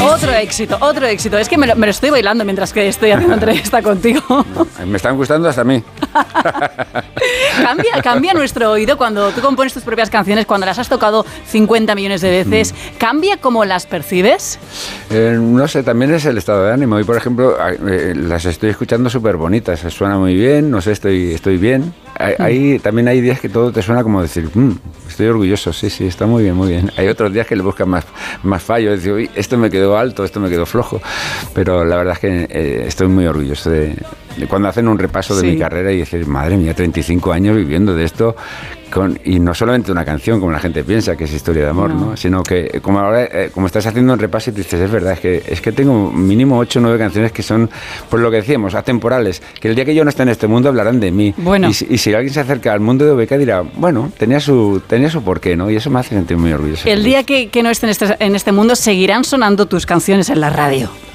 Otro éxito. Es que me lo estoy bailando mientras que estoy haciendo entrevista contigo. Me están gustando hasta a mí. Cambia nuestro oído cuando tú compones tus propias canciones, cuando las has tocado 50 millones de veces. ¿Cambia cómo las percibes? No sé, también es el estado de ánimo. Y, por ejemplo, las estoy escuchando súper bonitas. Suena muy bien, no sé, estoy bien. También hay días que todo te suena como decir, estoy orgulloso, sí, está muy bien, muy bien. Hay otros días que le buscan más fallos, decir, uy, esto me quedó alto, esto me quedó flojo. Pero la verdad es que estoy muy orgulloso de cuando hacen un repaso de mi carrera y decir, madre mía, 35 años viviendo de esto. Y no solamente una canción, como la gente piensa, que es historia de amor, ¿no? Sino que como ahora, como estás haciendo un repaso y te dices, es verdad, es que tengo mínimo 8 o 9 canciones que son, pues lo que decíamos, atemporales, que el día que yo no esté en este mundo hablarán de mí. Bueno. Y si alguien se acerca al mundo de Obeca dirá, bueno, tenía su porqué, ¿no? Y eso me hace sentir muy orgulloso. El día que no esté en este mundo seguirán sonando tus canciones en la radio.